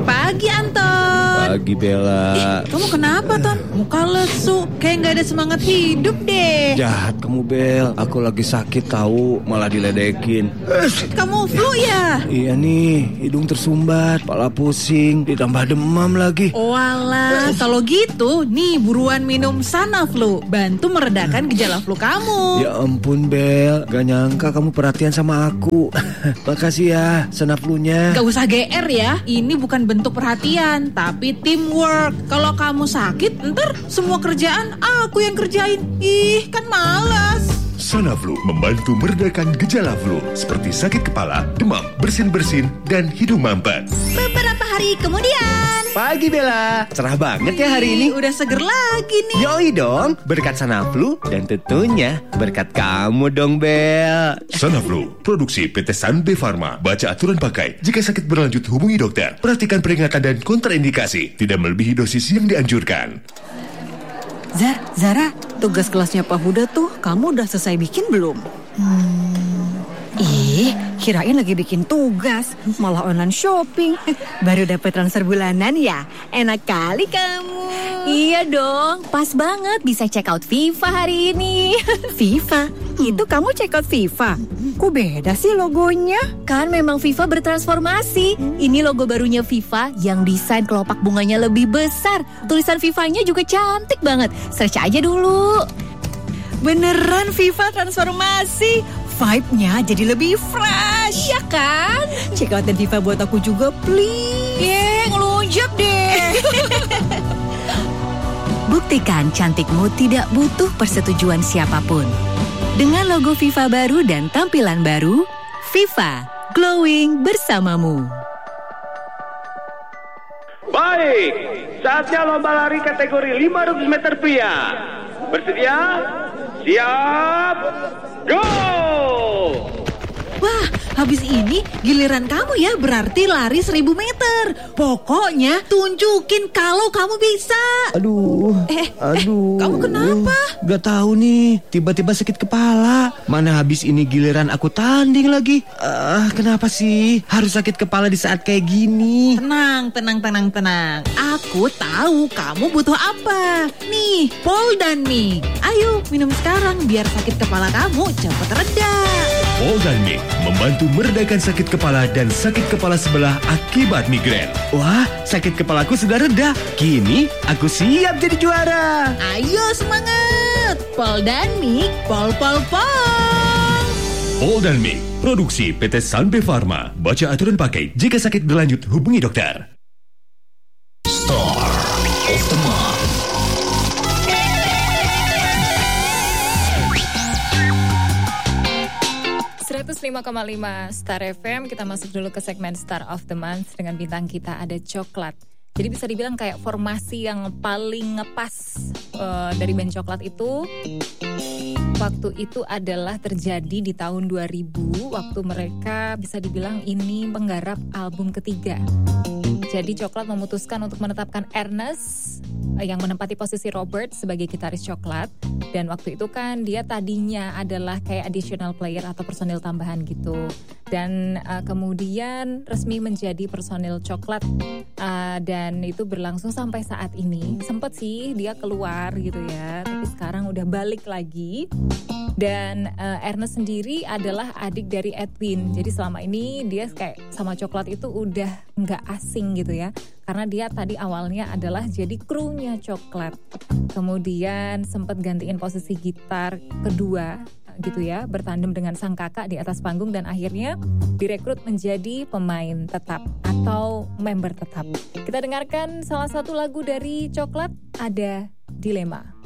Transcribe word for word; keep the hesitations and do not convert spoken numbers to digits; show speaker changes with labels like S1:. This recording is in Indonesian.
S1: Pagi Anton.
S2: Pagi Bella.
S1: Ih, kamu kenapa Ton? Muka lesu, kayak gak ada semangat hidup deh.
S2: Jahat kamu Bel, aku lagi sakit tahu, malah diledekin.
S1: Kamu flu ya?
S2: Iya nih, hidung tersumbat, kepala pusing, ditambah demam lagi.
S1: Walah, kalau gitu nih buruan minum Sanaflu, bantu meredakan gejala flu kamu.
S2: Ya ampun Bel, gak nyangka kamu perhatian sama aku. Makasih ya Sanaflunya.
S1: Gak usah G R ya, ini bukan bentuk perhatian, tapi teamwork. Kalau kamu sakit, ntar semua kerjaan aku yang kerjain. Ih, kan malas.
S3: Sanaflu membantu meredakan gejala flu seperti sakit kepala, demam, bersin-bersin, dan hidung mampet.
S1: Beberapa hari kemudian.
S2: Pagi Bella, cerah banget ya hari ini.
S1: Udah seger lagi nih.
S2: Yoi dong, berkat Sanaflu dan tentunya berkat kamu dong Bel.
S3: Sanaflu, produksi P T Sanbe Pharma. Baca aturan pakai. Jika sakit berlanjut hubungi dokter. Perhatikan peringatan dan kontraindikasi. Tidak melebihi dosis yang dianjurkan.
S4: Zar, Zara, tugas kelasnya Pak Huda tuh kamu udah selesai bikin belum? Hmm, ih, kirain lagi bikin tugas, malah online shopping. Baru dapat transfer bulanan ya? Enak kali kamu.
S5: Iya dong, pas banget bisa check out FIFA hari ini.
S4: FIFA? Itu kamu check out FIFA? Kok beda sih logonya?
S5: Kan memang FIFA bertransformasi. Ini logo barunya FIFA yang desain kelopak bunganya lebih besar. Tulisan FIFA-nya juga cantik banget. Search aja dulu.
S4: Beneran FIFA transformasi. Vibe-nya jadi lebih fresh.
S5: Iya kan?
S4: Check outin FIFA buat aku juga please.
S5: Yeay, ngelunjak deh.
S6: Buktikan cantikmu tidak butuh persetujuan siapapun. Dengan logo FIFA baru dan tampilan baru, FIFA glowing bersamamu.
S7: Baik, saatnya lomba lari kategori lima ratus meter pria. Bersedia? Siap? Go!
S1: Wah, habis ini giliran kamu ya, berarti lari seribu meter. Pokoknya tunjukin kalau kamu bisa.
S2: Aduh,
S1: Eh,
S2: aduh.
S1: eh, kamu kenapa?
S2: Gak tahu nih, tiba-tiba sakit kepala. Mana habis ini giliran aku tanding lagi. Ah, kenapa sih harus sakit kepala di saat kayak gini?
S1: Tenang, tenang, tenang, tenang. Aku tahu kamu butuh apa. Nih, Poldanmic. Ayo, minum sekarang biar sakit kepala kamu cepat reda.
S3: Poldanmic membantu meredakan sakit kepala dan sakit kepala sebelah akibat migrain.
S2: Wah, sakit kepalaku sudah reda. Kini aku siap jadi juara.
S1: Ayo semangat. Poldanmic, pol pol pol.
S3: Poldanmic, produksi P T Sanbe Pharma. Baca aturan pakai. Jika sakit berlanjut hubungi dokter. Star of the Month.
S8: seratus lima koma lima Star F M, kita masuk dulu ke segmen Star of the Month. Dengan bintang kita ada Coklat. Jadi bisa dibilang kayak formasi yang paling ngepas uh, dari band Coklat itu. Waktu itu adalah terjadi di tahun dua ribu, waktu mereka bisa dibilang ini menggarap album ketiga. Jadi Coklat memutuskan untuk menetapkan Ernest yang menempati posisi Robert sebagai gitaris Coklat. Dan waktu itu kan dia tadinya adalah kayak additional player atau personil tambahan gitu. Dan uh, kemudian resmi menjadi personil Coklat. Uh, dan itu berlangsung sampai saat ini. Sempet sih dia keluar gitu ya, tapi sekarang udah balik lagi. Dan uh, Ernest sendiri adalah adik dari Edwin. Jadi selama ini dia kayak sama Coklat itu udah gak asing gitu ya. Karena dia tadi awalnya adalah jadi krunya Coklat. Kemudian sempat gantiin posisi gitar kedua gitu ya, bertandem dengan sang kakak di atas panggung, dan akhirnya direkrut menjadi pemain tetap atau member tetap. Kita dengarkan salah satu lagu dari Coklat, ada Dilema.